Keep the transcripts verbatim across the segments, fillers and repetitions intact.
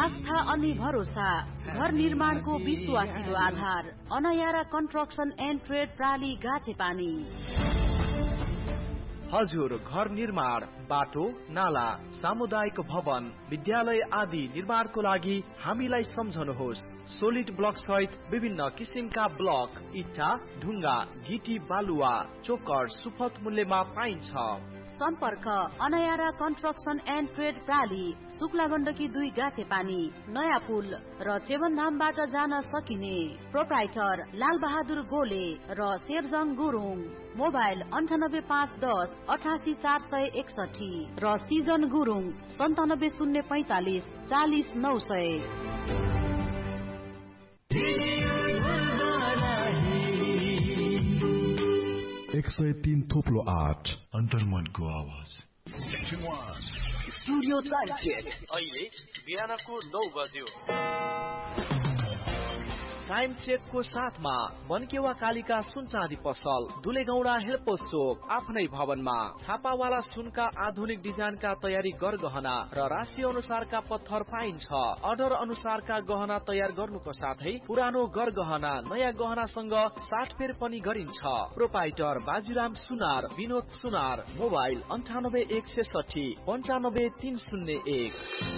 आस्था अनि भरोसा, घर निर्माणको विश्वासिलो आधार, अनयारा कन्स्ट्रक्सन एन्ड ट्रेड प्राली गाछेपानी। हजुर, घर निर्माण, बाटो, नाला, सामुदायिक भवन, विद्यालय आदि निर्माणको लागि हामीलाई सम्झनुहोस्। सोलिड ब्लक सहित विभिन्न किसिमका ब्लक, इट्टा, ढुङ्गा, गिटी, बालुवा, चोकर सुपथ मूल्यमा पाइन्छ। सम्पर्क अनयारा construction and trade प्राली, Shukla Gandaki दुई गाछेपानी, नयाँ पुल र चेवनधामबाट जान सकिने। प्रोप्राइटर लाल बहादुर गोले र शेरजङ गुरुङ। मोबाइल अन्ठानब्बे पाँच दस अठासी चार सय एकसठी र सिजन गुरुङ सन्तानब्बे शून्य पैंतालिस चालिस नौ सय। एक सय तीन थोप्लो आठ अन्तर्मनको आवाज। स्टुडियो टाइम चेक अहिले बिहानको नौ बज्यो। टाइम चेकको साथमा बनकेवा कालिका सुन चाँदी पसल, दुलेगौडा हेल्पोस चोक, आफ्नै भवनमा छापावाला सुनका आधुनिक डिजाइनका तयारी गरगहना र राशि अनुसारका पत्थर पाइन्छ। अर्डर अनुसारका गहना तयार गर्नुको साथै पुरानो गरगहना नयाँ गहनासँग साटफेर पनि गरिन्छ। प्रोपाइटर बाजीराम सुनार, विनोद सुनार। मोबाइल अन्ठानब्बे एक छेसठी पन्चानब्बे तीन शून्य एक।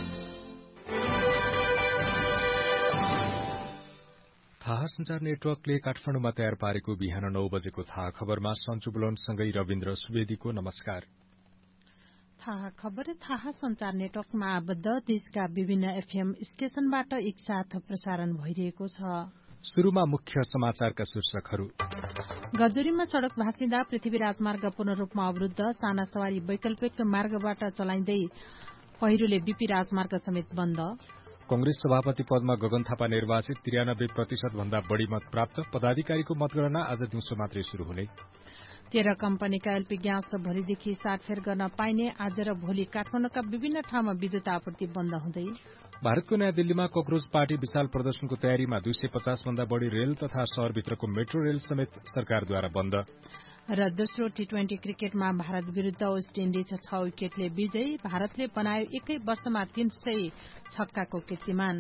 थाहा संचार नेटवर्कले काठमाडौँमा तयार पारेको बिहान नौ बजेको थाहा खबरमा सञ्चु बुलनसँगै रविन्द्र सुवेदीको नमस्कार। थाहा खबर थाहा संचार नेटवर्कमा आबद्ध देशका विभिन्न एफएम स्टेशनबाट एकसाथ प्रसारण भइरहेको छ। शुरूमा मुख्य समाचारका शीर्षकहरू। गजरीमा सड़क भाँसिँदा पृथ्वी राजमार्ग पूर्ण रूपमा अवरूद्ध, साना सवारी वैकल्पिक मार्गबाट चलाइँदै पहिरोले बीपी राजमार्ग समेत बन्द। कंग्रेस सभापति पदमा गगन थापा निर्वाचित, त्रियानब्बे प्रतिशत भन्दा बढ़ी मत प्राप्त। पदाधिकारीको मतगणना आज दिउँसो मात्रै शुरू हुने। तेह्र कम्पनीका एलपी ग्यास भोलिदेखि साटफेर गर्न पाइने। आज र भोलि काठमाडौँका विभिन्न ठाउँमा विद्युत आपूर्ति बन्द हुँदै। भारतको नयाँ दिल्लीमा ककरोच पार्टी विशाल प्रदर्शनको तयारीमा दुई सय पचास भन्दा बढ़ी रेल तथा शहरभित्रको मेट्रो रेल समेत सरकारद्वारा बन्द। र दोस्रो टी ट्वेन्टी क्रिकेटमा भारत विरूद्ध वेस्ट इण्डिज छ विकेटले विजयी। भारतले बनायो एकै वर्षमा तीन सय छक्काको कीर्तिमान।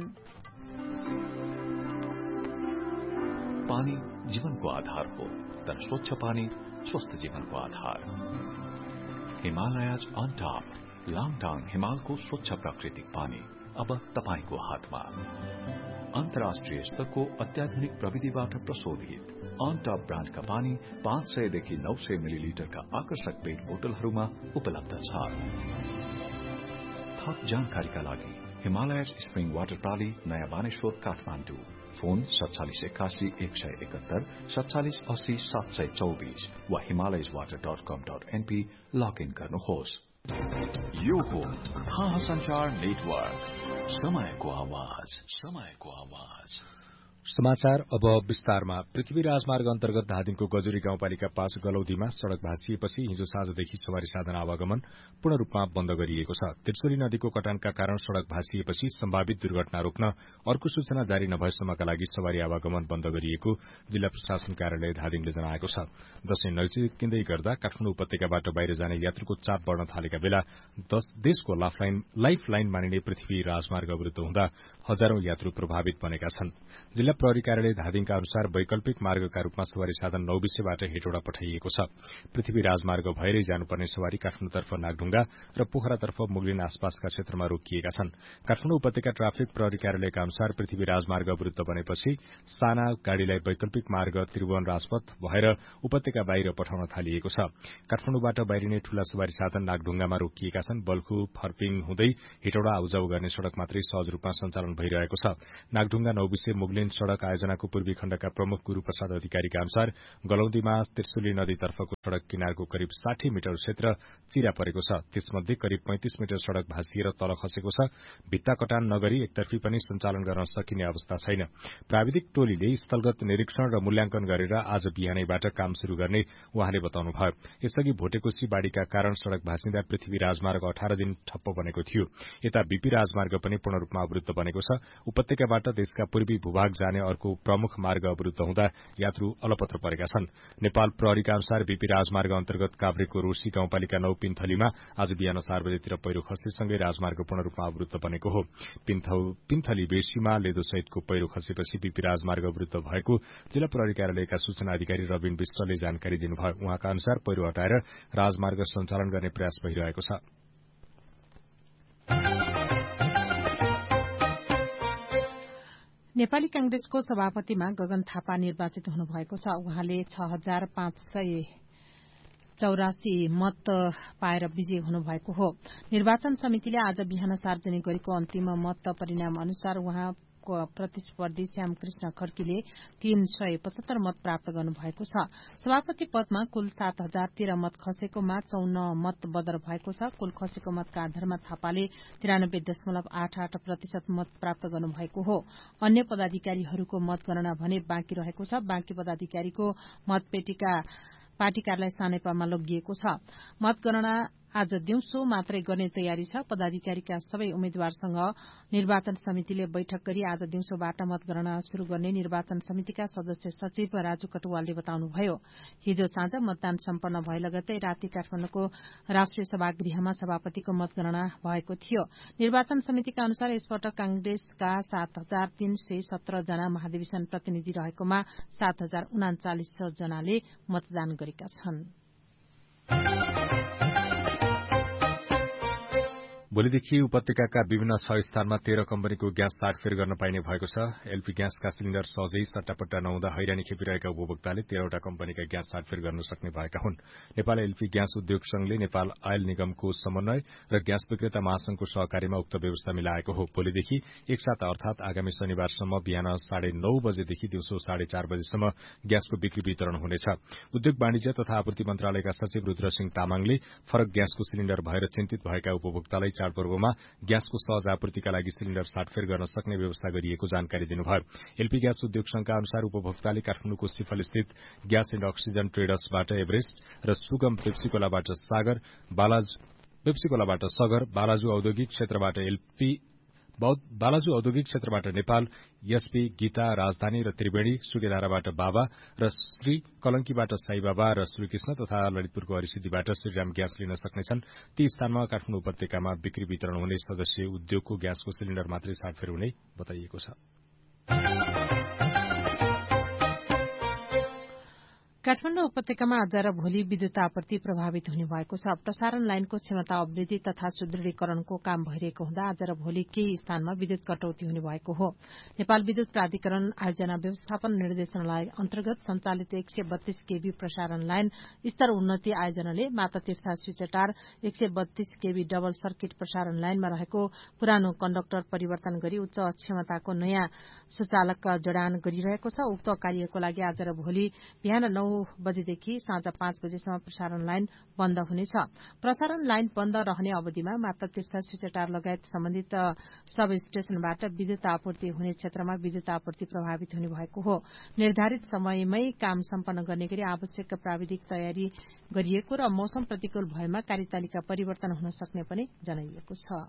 पानी जीवनको आधार हो, तर स्वच्छ पानी स्वस्थ जीवनको आधार। हिमालयज अन टप, लाङटाङ हिमालको स्वच्छ प्राकृतिक पानी अब तपाईको हातमा। अन्तर्राष्ट्रिय स्तरको अत्याधुनिक प्रविधिबाट प्रशोधित अन टप ब्रान्डका पानी पाँच सयदेखि नौ सय मिलिलिटरका आकर्षक पेट बोतलहरूमा उपलब्ध छ। थप जानकारीका लागि हिमालयज स्प्रिङ वाटर प्राली, नयाँ बानेश्वर, काठमाडौँ। फोन सत्तालिस एकासी एक सय एकहत्तर सत्तालिस अस्सी सात सय चौबिस वा हिमालयज वाटर डट कम डट एनपी लगइन गर्नुहोस्। यो हो थाहा संचार नेटवर्क, समयको आवाज, समयको आवाज। समाचार अब विस्तारमा। पृथ्वी राजमार्ग अन्तर्गत धादिङको गजुरी गाउँपालिका पाँच गलौदीमा सड़क भाँसिएपछि हिजो साँझदेखि सवारी साधन आवागमन पूर्ण रूपमा बन्द गरिएको छ। त्रिशुली नदीको कटानका कारण सड़क भाँसिएपछि सम्भावित दुर्घटना रोक्न अर्को सूचना जारी नभएसम्मका लागि सवारी आवागमन बन्द गरिएको जिल्ला प्रशासन कार्यालय धादिङले जनाएको छ। दशैं नजिकिँदै गर्दा काठमाडौँ उपत्यकाबाट बाहिर जाने यात्रुको चाप बढ़न थालेका बेला देशको लाइफ लाइन मानिने पृथ्वी राजमार्ग अवरूद्ध हुँदा हजारौं यात्रु प्रभावित बनेका छन्। जिल्ला प्रहरी कार्यालय धादिङका अनुसार वैकल्पिक मार्गका रूपमा सवारी साधन नौबिसेबाट हेटौडा पठाइएको छ। पृथ्वी राजमार्ग भएरै जानुपर्ने सवारी काठमाडौँतर्फ नागढुङ्गा र पोखरातर्फ मुगलिन आसपासका क्षेत्रमा रोकिएका छन्। काठमाडौँ उपत्यका ट्राफिक प्रहरी कार्यालयका अनुसार पृथ्वी राजमार्ग अवरूद्ध बनेपछि साना गाड़ीलाई वैकल्पिक मार्ग त्रिभुवन राजपथ भएर उपत्यका बाहिर पठाउन थालिएको छ। काठमाडौँबाट बाहिरिने ठूला सवारी साधन नागढुङ्गामा रोकिएका छन्। बल्खु फर्पिङ हुँदै हेटौडा आउजाउ गर्ने सड़क मात्रै सहज रूपमा सञ्चालन भइरहेको छ। नागढुङ्गा नौबिसे मुगलिन सड़क आयोजनाको पूर्वी खण्डका प्रमुख गुरूप्रसाद अधिकारीका अनुसार गलौदीमा त्रिशुली नदीतर्फको सड़क किनारको करिब साठी मिटर क्षेत्र चिरा परेको छ। त्यसमध्ये करिब पैंतिस मिटर सड़क भाँसिएर तल खसेको छ। भित्ता कटान नगरी एकतर्फी पनि सञ्चालन गर्न सकिने अवस्था छैन। प्राविधिक टोलीले स्थलगत निरीक्षण र मूल्याङ्कन गरेर आज बिहानैबाट काम शुरू गर्ने उहाँले बताउनुभयो। यसअघि भोटेकोशी बाढ़ीका कारण सड़क भाँसिँदा पृथ्वी राजमार्ग अठार दिन ठप्प बनेको थियो। यता बीपी राजमार्ग पनि पूर्ण रूपमा अवरूद्ध बनेको छ। उपत्यकाबाट देशका पूर्वी भूभाग जाने जाने अर्को प्रमुख मार्ग अवरूद्ध हुँदा यात्रु अलपत्र परेका छन्। नेपाल प्रहरीका अनुसार बीपी राजमार्ग अन्तर्गत काभ्रेको रोशी गाउँपालिका नौ पिन्थलीमा आज बिहान चार बजेतिर पहिरो खसेसँगै राजमार्ग पूर्ण रूपमा अवरूद्ध बनेको हो। पिन्थली बेसीमा लेदो सहितको पहिरो खसेपछि बीपी राजमार्ग अवरूद्ध भएको जिल्ला प्रहरी कार्यालयका सूचना अधिकारी रविन विष्टले जानकारी दिनुभयो। उहाँका अनुसार पहिरो हटाएर राजमार्ग सञ्चालन गर्ने प्रयास भइरहेको छ। नेपाली कांग्रेसको सभापतिमा गगन थापा निर्वाचित हुनुभएको छ। उहाँले छ हजार पाँच सय चौरासी मत पाएर विजयी हुनुभएको हो। निर्वाचन समितिले आज बिहान सार्वजनिक गरेको अन्तिम मत परिणाम अनुसार उहाँको प्रतिस्पर्धी श्यामकृष्ण खड्कीले तीन सय पचहत्तर मत प्राप्त गर्नुभएको छ। सभापति पदमा कुल सात हजार तेह्र मत खसेकोमा चौन्न मत बदर भएको छ। कुल खसेको मतका आधारमा थापाले तिरानब्बे दशमलव आठ आठ प्रतिशत मत प्राप्त गर्नुभएको हो। अन्य पदाधिकारीहरूको मतगणना भने बाँकी रहेको छ। बाँकी पदाधिकारीको मतपेटिका पार्टी कार्यालय सानेपामा लगिएको छ। मतगणना आज दिउँसो मात्रै गर्ने तयारी छ। पदाधिकारीका सबै उम्मेद्वारसँग निर्वाचन समितिले बैठक गरी आज दिउँसोबाट मतगणना शुरू गर्ने निर्वाचन समितिका सदस्य सचिव राजु कटुवालले बताउनुभयो। हिजो साँझ मतदान सम्पन्न भए लगत्तै राति काठमाडौँको राष्ट्रिय सभागृहमा सभापतिको मतगणना भएको थियो। निर्वाचन समितिका अनुसार यसपटक कांग्रेसका सात हजार तीन सय सत्र जना महाधिवेशन प्रतिनिधि रहेकोमा सात हजार उनाचालिस जनाले मतदान गरेका छन्। भोलिदेखि उपत्यकाका विभिन्न छ स्थानमा तेह्र कम्पनीको ग्यास साटफेर गर्न पाइने भएको छ। एलपी ग्यासका सिलिण्डर सहजै सट्टापट्टा नहुँदा हैरानी खेपिरहेका उपभोक्ताले तेह्रवटा कम्पनीका ग्यास साटफेर गर्न सक्ने भएका हुन्। नेपाल एलपी ग्यास उद्योग संघले नेपाल आयल निगमको समन्वय र ग्यास विक्रेता महासंघको सहकार्यमा उक्त व्यवस्था मिलाएको हो। भोलिदेखि एक साता अर्थात आगामी शनिबारसम्म बिहान साढे नौ बजेदेखि दिउँसो साढे चार बजेसम्म ग्यासको बिक्री वितरण हुनेछ। उद्योग वाणिज्य तथा आपूर्ति मन्त्रालयका सचिव रुद्रसिंह तामाङले फरक ग्यासको सिलिण्डर भएर चिन्तित भएका उपभोक्तालाई चाडपर्वमा ग्यासको सहज आपूर्तिका लागि सिलिण्डर साटफेर गर्न सक्ने व्यवस्था गरिएको जानकारी दिनुभयो। एलपी ग्यास उद्योग संघका अनुसार उपभोक्ताले काठमाडौँको सिफल स्थित ग्यास एण्ड अक्सिजन ट्रेडर्सबाट एभरेस्ट र सुगम पेप्सीकोलाबाट सागर बालाज पेप्सीकोलाबाट सगर बालाजु औद्योगिक क्षेत्रबाट एलपी बालाजु औद्योगिक क्षेत्रबाट नेपाल एसपी गीता राजधानी र त्रिवेणी सुकेधाराबाट बाबा र श्री कलंकीबाट साईबाबा र श्रीकृष्ण तथा ललितपुरको हरिसिद्धिबाट श्रीराम ग्यास लिन सक्नेछन्। ती स्थानमा काठमाडौँ उपत्यकामा बिक्री वितरण हुने सदस्य उद्योगको ग्यासको सिलिण्डर मात्रै साटफेर हुने बताइएको छ। काठमाडौँ उपत्यकामा आज र भोलि विद्युत आपूर्ति प्रभावित हुने भएको छ। प्रसारण लाइनको क्षमता अवृद्धि तथा सुदृढीकरणको काम भइरहेको हुँदा आज र भोलि केही स्थानमा विद्युत कटौती हुने भएको हो। नेपाल विद्युत प्राधिकरण आयोजना व्यवस्थापन निर्देशनालय अन्तर्गत सञ्चालित एक सय बत्तीस केबी प्रसारण लाइन स्तर उन्नति आयोजनाले मातातीर्थ स्विचटार एक सय बत्तीस केबी डबल सर्किट प्रसारण लाइनमा रहेको पुरानो कण्डक्टर परिवर्तन गरी उच्च क्षमताको नयाँ सुचालक जडान गरिरहेको छ। उक्त कार्यको लागि आज र भोलि बिहान नौ बजेदेखि साँझ पाँच बजेसम्म प्रसारण लाइन बन्द हुनेछ। प्रसारण लाइन बन्द रहने अवधिमा मातातीर्थ स्विचटार लगायत सम्बन्धित सब स्टेशनबाट विद्युत आपूर्ति हुने क्षेत्रमा विद्युत आपूर्ति प्रभावित हुने भएको हो। निर्धारित समयमै काम सम्पन्न गर्ने गरी आवश्यक प्राविधिक तयारी गरिएको र मौसम प्रतिकूल भएमा कार्यतालिका परिवर्तन हुन सक्ने पनि जनाइएको छ।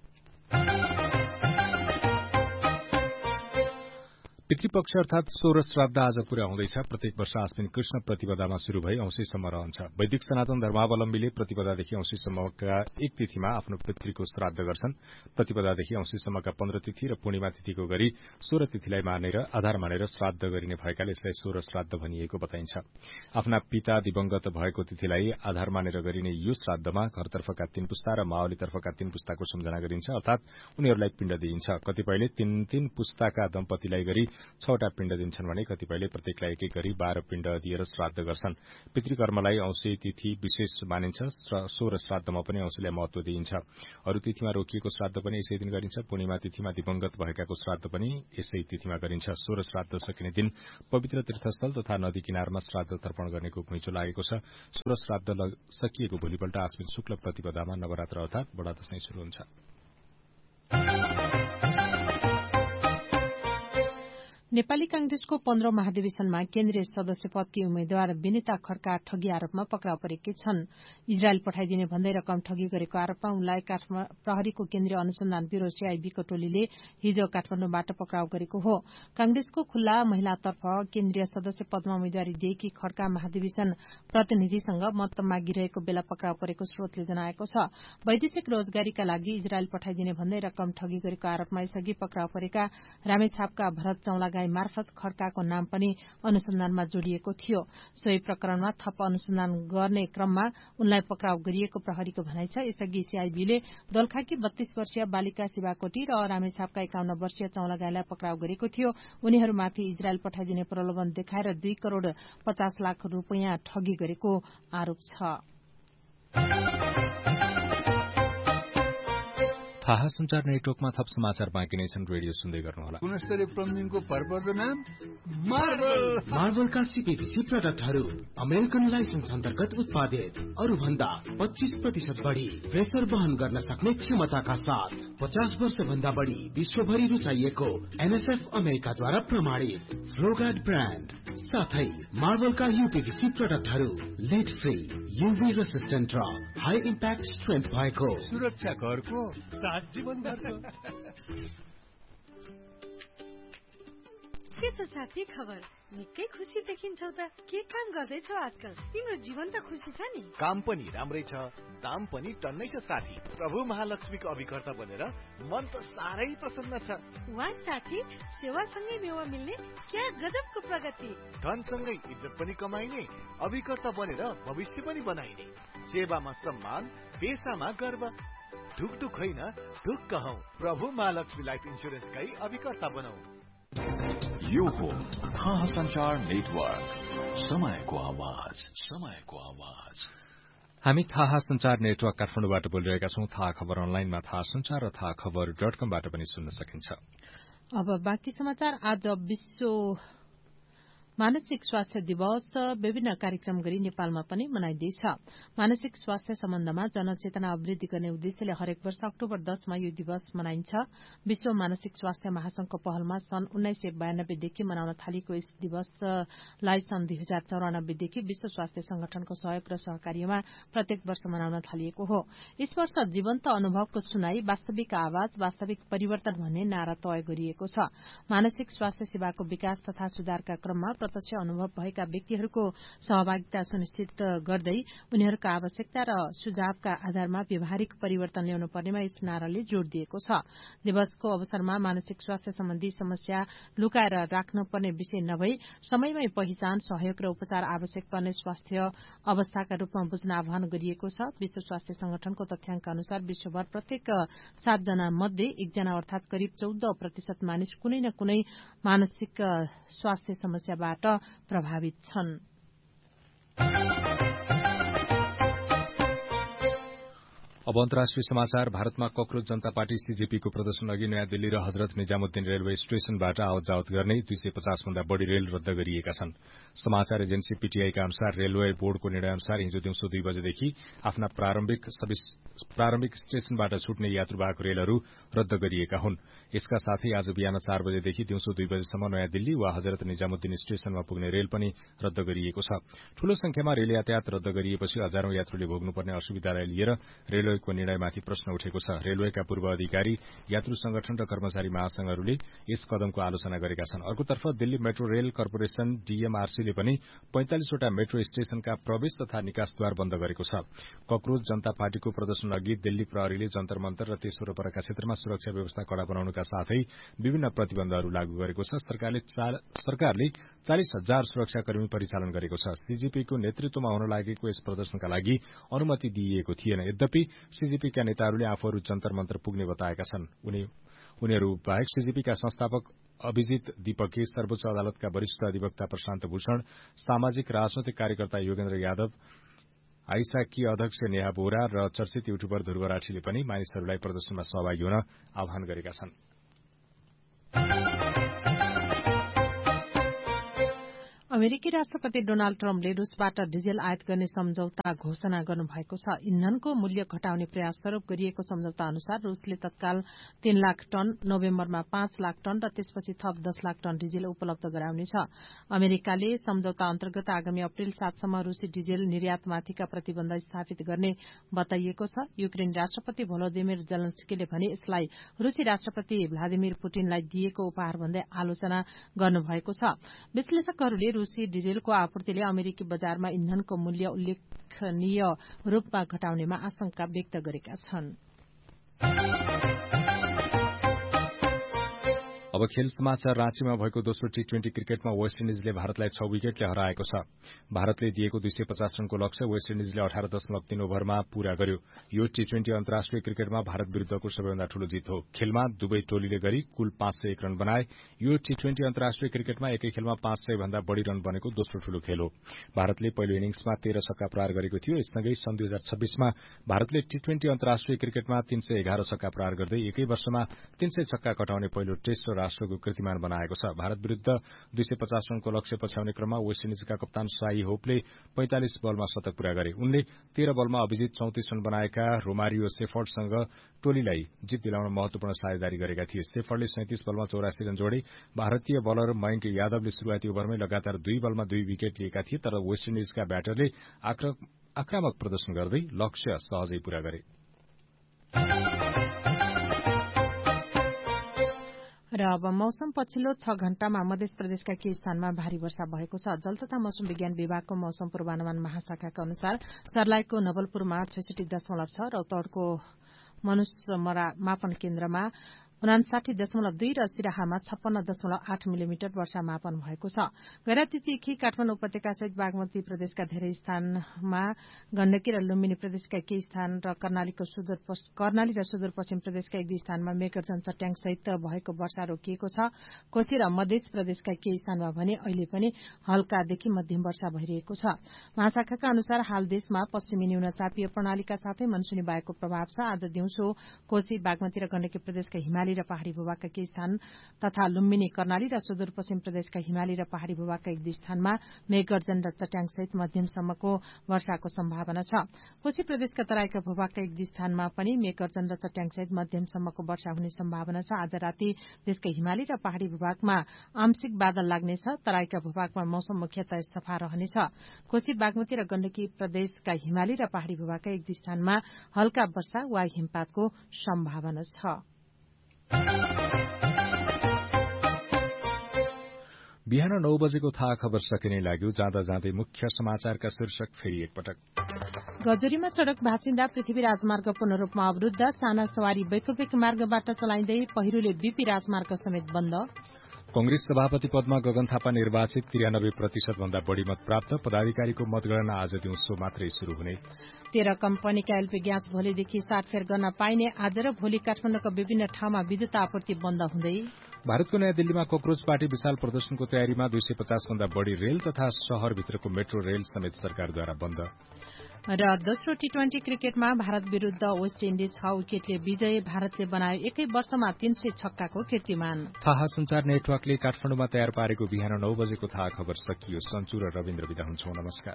पितृपक्ष अर्थात सोह्र श्राद्ध आज पूरा हुँदैछ। प्रत्येक वर्ष आश्विन कृष्ण प्रतिपदामा शुरू भई औंसीसम्म रहन्छ। वैदिक सनातन धर्मावलम्बीले प्रतिपदादेखि औंसीसम्मका एक तिथिमा आफ्नो पितृको श्राद्ध गर्छन्। प्रतिपदादेखि औंसीसम्मका पन्ध्र तिथि र पूर्णिमा तिथिको गरी सोह्र तिथिलाई मानेर आधार मानेर श्राद्ध गरिने भएकाले यसलाई सोह्र श्राद्ध भनिएको बताइन्छ। आफ्ना पिता दिवंगत भएको तिथिलाई आधार मानेर गरिने यो श्राद्धमा घरतर्फका तीन पुस्ता र मावलीतर्फका तीन पुस्ताको सम्झना गरिन्छ, अर्थात उनीहरूलाई पिण्ड दिइन्छ। कतिपयले तीन तीन पुस्ताका दम्पतिलाई गरी छवटा पिण्ड दिन्छन् भने कतिपयले प्रत्येकलाई एक एक गरी बाह्र पिण्ड दिएर श्राद्ध गर्छन्। पितृकर्मलाई औंसी तिथि विशेष मानिन्छ। सोह्र श्राद्धमा पनि औंसीलाई महत्व दिइन्छ। अरू तिथिमा रोकिएको श्राद्ध पनि यसै दिन गरिन्छ। पूर्णिमा तिथिमा दिवंगत भएकाको श्राद्ध पनि यसै तिथिमा गरिन्छ। सोह्र श्राद्ध सकिने दिन पवित्र तीर्थस्थल तथा नदी किनारमा श्राद्ध तर्पण गर्नेको घुइँचो लागेको छ। सोह्र श्राद्ध सकिएको भोलिपल्ट आश्विन शुक्ल प्रतिपदामा नवरात्र अर्थात बडा दशैं शुरू हुन्छ। नेपाली कांग्रेसको पन्ध्रौं महाधिवेशनमा केन्द्रीय सदस्य पदकी उम्मेद्वार विनिता खड्का ठगी आरोपमा पक्राउ परेकी छन्। इजरायल पठाइदिने भन्दै रकम ठगी गरेको आरोपमा उनलाई प्रहरीको केन्द्रीय अनुसन्धान ब्यूरो सीआईबीको टोलीले हिजो काठमाडौँबाट पक्राउ गरेको हो। कांग्रेसको खुल्ला महिलातर्फ केन्द्रीय सदस्य पदमा उम्मेद्वारी दिएकी खड्का महाधिवेशन प्रतिनिधिसँग मत मागिरहेको बेला पक्राउ परेको स्रोतले जनाएको छ। वैदेशिक रोजगारीका लागि इजरायल पठाइदिने भन्दै रकम ठगी गरेको आरोपमा यसअघि पक्राउ परेका रामेछापका भरत चौलागाई मार्फत खड्काको नाम पनि अनुसन्धानमा जोडिएको थियो। सोही प्रकरणमा थप अनुसन्धान गर्ने क्रममा उनलाई पक्राउ गरिएको प्रहरीको भनाइ छ। यसअघि सीआईबीले दोलखाकी बत्तीस वर्षीय बालिका शिवाकोटी र रामेछापका एकाउन्न वर्षीय चौलागाईलाई पक्राउ गरेको थियो। उनीहरूमाथि इजरायल पठाइदिने प्रलोभन देखाएर दुई करोड़ पचास लाख रूपियाँ ठगी गरेको आरोप छ। थाहा संचार नेटवर्कमा थप समाचार बाँकी नै छन्। रेडियो सुन्दै गर्नुहोला। गुणस्तरीय प्लम्बिङको भरपर्दो नाम मार्बल। मार्बलका सीपीभीसी प्रडक्टहरू अमेरिकन लाइसेन्स अन्तर्गत उत्पादित, अरू भन्दा पच्चीस प्रतिशत बढ़ी प्रेसर वहन गर्न सक्ने क्षमताका साथ पचास वर्ष भन्दा बढ़ी विश्वभरि रुचाइएको एनएसएफ अमेरिकाद्वारा प्रमाणित फ्लोगार्ड ब्रान्ड साथै मार्बलका यूपीभीसी प्रडक्टहरू लेड फ्री, यूभी रेसिस्टेन्ट र हाई इम्प्याक्ट स्ट्रेन्थ भएको सुरक्षा घरको साथ जीवन भरको। के छ साथी खबर? निकै खुसी देखिन्छौ त। के काम गर्दैछौ आजकल? तिम्रो जीवन त खुसी छ नि? काम पनि राम्रै छ, दाम पनि टन्नै छ साथी। प्रभु महालक्ष्मीको अभिकर्ता बनेर मन त साह्रै प्रसन्न छ। वाह साथी, सेवासँगै मेवा मिल्ने क्या गजबको प्रगति। धनसँगै इज्जत पनि कमाइने, अभिकर्ता बनेर भविष्य पनि बनाइने। सेवामा सम्मान, पेसामा गर्व। ढुकढुक होइन, ढुक्क हौ। प्रभु महालक्ष्मी लाइफ इन्सुरेन्सकै अभिकर्ता बनौ। यो हो थाहा संचार नेटवर्क, समयको आवाज, समयको आवाज। हामी थाहा संचार नेटवर्क काठमाडौँबाट बोलिरहेका छौं। थाहा खबर अनलाइनमा थाहा संचार र थाहा खबर डट कमबाट पनि सुन्न सकिन्छ। अब बाँकी समाचार। आज विश्व मानसिक स्वास्थ्य दिवस विभिन्न कार्यक्रम गरी नेपालमा पनि मनाइँदैछ। मानसिक स्वास्थ्य सम्बन्धमा जनचेतना अभिवृद्धि गर्ने उद्देश्यले हरेक वर्ष अक्टोबर दशमा यो दिवस मनाइन्छ। विश्व मानसिक स्वास्थ्य महासंघको पहलमा सन् उन्नाइस सय बयानब्बेदेखि मनाउन थालिएको यस दिवसलाई सन् दुई हजार चौरानब्बेदेखि विश्व स्वास्थ्य संगठनको सहयोग र सहकार्यमा प्रत्येक वर्ष मनाउन थालिएको हो। यस वर्ष जीवन्त अनुभवको सुनाई, वास्तविक आवाज, वास्तविक परिवर्तन भन्ने नारा तय गरिएको छ। मानसिक स्वास्थ्य सेवाको विकास तथा सुधारका क्रममा प्रत्यक्ष अनुभव भएका व्यक्तिहरूको सहभागिता सुनिश्चित गर्दै उनीहरूका आवश्यकता र सुझावका आधारमा व्यावहारिक परिवर्तन ल्याउनु पर्नेमा यस नाराले जोड़ दिएको छ। दिवसको अवसरमा मानसिक स्वास्थ्य सम्बन्धी समस्या लुकाएर राख्नुपर्ने विषय नभई समयमै पहिचान, सहयोग र उपचार आवश्यक पर्ने स्वास्थ्य अवस्थाका रूपमा बुझ्न आह्वान गरिएको छ। विश्व स्वास्थ्य संगठनको तथ्याङ्क अनुसार विश्वभर प्रत्येक सातजना मध्ये एकजना अर्थात करिब चौध प्रतिशत मानिस कुनै न कुनै मानसिक स्वास्थ्य समस्याबाट प्रभावित छन्। अब अन्तर्राष्ट्रिय समाचार। भारतमा कक्रोच जनता पार्टी सीजेपीको प्रदर्शन अघि नयाँ दिल्ली र हजरत निजामुद्दिन रेलवे स्टेशनबाट आवत जावत गर्ने दुई सय पचास भन्दा बढ़ी रेल रद्द गरिएका छन्। समाचार एजेन्सी पीटीआईका अनुसार रेलवे बोर्डको निर्णय अनुसार हिजो दिउँसो दुई बजेदेखि आफ्ना प्रारम्भिक प्रारम्भिक स्टेशनबाट छुट्ने यात्रुवाहक रेलहरू रद्द गरिएका हुन्। यसका साथै आज बिहान चार बजेदेखि दिउँसो दुई बजेसम्म नयाँ दिल्ली वा हजरत निजामुद्दिन स्टेशनमा पुग्ने रेल पनि रद्द गरिएको छ। ठूलो संख्यामा रेल यातायात रद्द गरिएपछि हजारौं यात्रुले भोग्नुपर्ने असुविधालाई लिएर रेलवेको निर्णयमाथि प्रश्न उठेको छ। रेलवेका पूर्व अधिकारी, यात्रु संगठन र कर्मचारी महासंघहरूले यस कदमको आलोचना गरेका छन्। अर्कोतर्फ दिल्ली मेट्रो रेल कर्पोरेशन डीएमआरसीले पनि पैंतालिसवटा मेट्रो स्टेशनका प्रवेश तथा निकासद्वार बन्द गरेको छ। कक्रोच जनता पार्टीको प्रदर्शन अघि दिल्ली प्रहरीले जन्तर मन्तर र त्यस वरपरका क्षेत्रमा सुरक्षा व्यवस्था कड़ा बनाउनुका साथै विभिन्न प्रतिबन्धहरू लागू गरेको छ। सरकारले सरकारले चालिस हजार सुरक्षाकर्मी परिचालन गरेको छ। सीजेपीको नेतृत्वमा हुन लागेको यस प्रदर्शनका लागि अनुमति दिइएको थिएन। यद्यपि सीजेपीका नेताहरूले आफूहरू जन्तर मन्तर पुग्ने बताएका छन्। उनीहरू बाहेक सीजेपीका संस्थापक अभिजित दीपके, सर्वोच्च अदालतका वरिष्ठ अधिवक्ता प्रशान्त भूषण, सामाजिक राजनैतिक कार्यकर्ता योगेन्द्र यादव, आइसाकी अध्यक्ष नेहा बोहरा र चर्चित युट्युबर ध्रुव राठीले पनि मानिसहरूलाई प्रदर्शनमा सहभागी हुन आह्वान गरेका छन्। अमेरिकी राष्ट्रपति डोनाल्ड ट्रम्पले रूसबाट डिजेल आयात गर्ने सम्झौता घोषणा गर्नुभएको छ। इन्धनको मूल्य घटाउने प्रयास स्वरूप गरिएको सम्झौता अनुसार रूसले तत्काल तीन लाख टन, नोभेम्बरमा पाँच लाख टन र त्यसपछि थप दस लाख टन डिजेल उपलब्ध गराउनेछ। अमेरिकाले सम्झौता अन्तर्गत आगामी अप्रेल सातसम्म रूसी डिजेल निर्यातमाथिका प्रतिबन्ध स्थापित गर्ने बताइएको छ। युक्रेन राष्ट्रपति भोलोदिमिर जेलेन्स्कीले भने यसलाई रूसी राष्ट्रपति भ्लादिमिर पुटिनलाई दिएको उपहार भन्दै आलोचना गर्नुभएको छ। विश्लेषकहरूले रूसी डिजेलको आपूर्तिले अमेरिकी बजारमा इन्धनको मूल्य उल्लेखनीय रूपमा घटाउनेमा आशंका व्यक्त गरेका छन्। अब खेल समाचार। राँचीमा भएको दोस्रो टी ट्वेन्टी क्रिकेटमा वेस्ट इन्डिजले भारतलाई छ विकेटले हराएको छ। भारतले दिएको दुई सय पचास रनको लक्ष्य वेस्ट इन्डिजले अठार दशमलव तीन ओभरमा पूरा गर्यो। यो टी ट्वेन्टी अन्तर्राष्ट्रिय क्रिकेटमा भारत विरूद्धको सबैभन्दा ठूलो जित हो। खेलमा दुवै टोलीले गरी कुल पाँच सय एक रन बनाए। यो टी ट्वेन्टी अन्तर्राष्ट्रिय क्रिकेटमा एकै खेलमा पाँच सय भन्दा बढ़ी रन बनेको दोस्रो ठूलो खेल हो। भारतले पहिलो इनिङ्समा तेह्र छक्का प्रहार गरेको थियो। यससँगै सन् दुई हजार छब्बीसमा भारतले टी ट्वेन्टी अन्तर्राष्ट्रिय क्रिकेटमा तीन सय एघार छक्का प्रहार गर्दै एकै वर्षमा तीन सय छक्का कटाउने पहिलो टेस्ट र राष्ट्रको कीर्तिमान बनाएको छ। भारत विरूद्ध दुई सय पचास रनको लक्ष्य पछ्याउने क्रममा वेस्ट इन्डिजका कप्तान शाही होपले पैंतालिस बलमा शतक पूरा गरे। उनले तेह्र बलमा अभिजित चौतिस रन बनाएका रोमारियो सेफर्डसँग टोलीलाई जित दिलाउन महत्वपूर्ण साझेदारी गरेका थिए। सेफर्डले सैंतिस बलमा चौरासी रन जोडे। भारतीय बलर मयंक यादवले शुरूआती ओभरमै लगातार दुई बलमा दुई विकेट लिएका थिए, तर वेस्ट इन्डिजका ब्याटरले आक्रामक प्रदर्शन गर्दै लक्ष्य सहजै पूरा गरे। र अब मौसम। पछिल्लो छ घण्टामा मध्य प्रदेशका केही स्थानमा भारी वर्षा भएको छ। जल तथा मौसम विज्ञान विभागको मौसम पूर्वानुमान महाशाखाका अनुसार सर्लाहीको नवलपुरमा छैसठी दशमलव छ, रौतहटको मनुष्य मापन केन्द्रमा उनासाठी दशमलव दुई र सिराहामा छप्पन्न दशमलव आठ मिलिमिटर वर्षा मापन भएको छ। गैरातीदेखि काठमाडौँ उपत्यका सहित बागमती प्रदेशका धेरै स्थानमा, गण्डकी र लुम्बिनी प्रदेशका केही स्थान र कर्णालीको सुदूर कर्णाली र सुदूरपश्चिम प्रदेशका एक दुई स्थानमा मेघगर्जन चट्याङ सहित भएको वर्षा रोकिएको छ। कोशी र मध्य प्रदेशका केही स्थानमा भने अहिले पनि हल्कादेखि मध्यम वर्षा भइरहेको छ। महाशाखाका अनुसार हाल देशमा पश्चिमी न्यूनचापीय प्रणालीका साथै मनसुनी वायुको प्रभाव छ। आज दिउँसो कोशी, बागमती र गण्डकी प्रदेशका हिमाली र पहाड़ी भूभागका केही स्थान तथा लुम्बिनी, कर्णाली र सुदूरपश्चिम प्रदेशका हिमाली र पहाड़ी भूभागका एक दुई स्थानमा मेघगर्जन र चट्याङ सहित मध्यमसम्मको वर्षाको सम्भावना छ। कोशी प्रदेशका तराईका भूभागका एक दुई स्थानमा पनि मेघगर्जन र चट्याङ सहित मध्यमसम्मको वर्षा हुने सम्भावना छ। आज राति देशका हिमाली र पहाड़ी भूभागमा आंशिक बादल लाग्नेछ। तराईका भूभागमा मौसम मुख्यतः सफा रहनेछ। कोशी, बागमती र गण्डकी प्रदेशका हिमाली र पहाड़ी भूभागका एक दुई स्थानमा हल्का वर्षा वा हिमपातको सम्भावना छ। बिहान नौ बजेको थाहा खबर सकिने लाग्यो। जाँदा जाँदै मुख्य समाचारका शीर्षक फेरि एकपटक। गजुरीमा सड़क भाँचिँदा पृथ्वी राजमार्ग पूर्ण रूपमा अवरूद्ध। साना सवारी वैकल्पिक मार्गबाट चलाइँदै पहिरोले बीपी राजमार्ग समेत बन्द। कंग्रेस सभापति पदमा गगन थापा निर्वाचित, त्रियानब्बे प्रतिशत भन्दा बढ़ी मत प्राप्त। पदाधिकारीको मतगणना आज दिउँसो मात्रै शुरू हुने। तेह्र कम्पनीका एलपी ग्यास भोलिदेखि साटफेर गर्न पाइने। आज र भोलि काठमाडौँका विभिन्न ठाउँमा विद्युत आपूर्ति बन्द हुँदै। भारतको नयाँ दिल्लीमा ककरोच पार्टी विशाल प्रदर्शनको तयारीमा। दुई सय पचास भन्दा बढ़ी रेल तथा शहरभित्रको मेट्रो रेल समेत सरकारद्वारा बन्द। र दोस्रो टी ट्वेन्टी क्रिकेटमा भारत विरूद्ध वेस्ट इन्डिज छ विकेटले विजय। भारतले बनायो एकै वर्षमा तीन सय छक्काको कीर्तिमान। थाहा संचार नेटवर्कले काठमाडौँमा तयार पारेको बिहान नौ बजेको थाहा खबर सकियो। सन्चु र रविन्द्र विदा हुन्छौं। नमस्कार।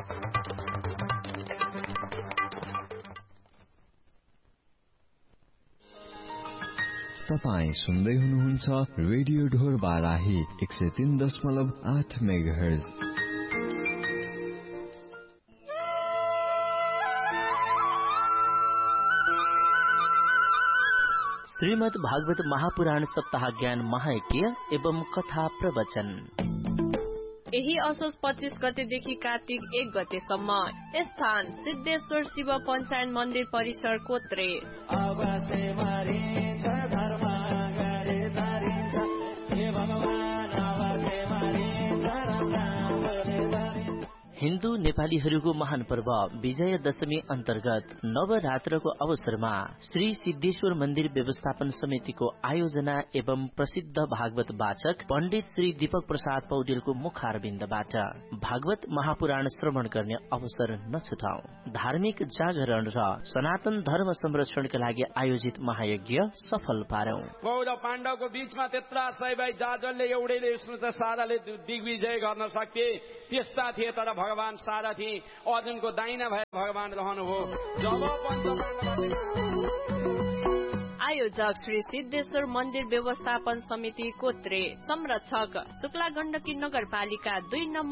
तपाई सुन्दै हुनुहुन्छ रेडियो ढोर बाराही एक सय तीन दशमलव आठ मेगाहर्ज। श्रीमद् भागवत महापुराण सप्ताह ज्ञान महायज्ञ एवं कथा प्रवचन यही असोज पच्चीस गतेदेखि कार्तिक एक गतेसम्म। स्थान सिद्धेश्वर शिव पञ्चायन मन्दिर परिसर कोत्रे। हिन्दू हिन्दू नेपालीहरूको महान पर्व विजय दशमी अन्तर्गत नवरात्रको अवसरमा श्री सिद्धेश्वर मन्दिर व्यवस्थापन समितिको आयोजना एवं प्रसिद्ध भागवत वाचक पण्डित श्री दीपक प्रसाद पौडेलको मुखारविन्दबाट भागवत महापुराण श्रवण गर्ने अवसर नछुटाऊ। धार्मिक जागरण र सनातन धर्म संरक्षणका लागि आयोजित महायज्ञ सफल पारौं। कौरव पाण्डवको बीचमा त्यत्रा सय भाइ जाजलले एउटैले स्मृत साराले दिग्विजय गर्न सक्थे त्यस्ता थिए, तर भगवान सारथी अर्जुनको दाहिना भए भगवान रहनुभयो। जब आयोजक श्री सिद्धेश्वर मन्दिर व्यवस्थापन समिति कोत्रे, संरक्षक शुक्ला गण्डकी नगरपालिका दुई नम्बर